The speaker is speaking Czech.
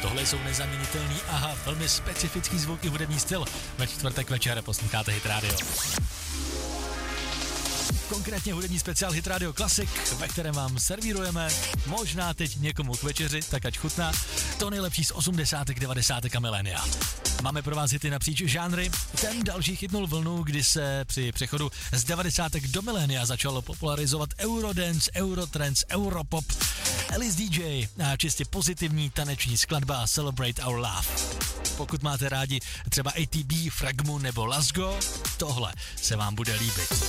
Tohle jsou nezaměnitelný, aha, velmi specifický zvuky, hudební styl. Ve čtvrtek večer posloucháte Hit Radio. Konkrétně hudební speciál Hit Radio Classic, ve kterém vám servírujeme, možná teď někomu k večeři, tak ať chutná, to nejlepší z 80. 90. a milénia. Máme pro vás hity napříč žánry. Ten další chytnul vlnu, kdy se při přechodu z 90. do milénia začalo popularizovat Eurodance, Eurotrance, Europop, Alice DJ a čistě pozitivní taneční skladba Celebrate Our Love. Pokud máte rádi třeba ATB, Fragmu nebo Lasgo, tohle se vám bude líbit.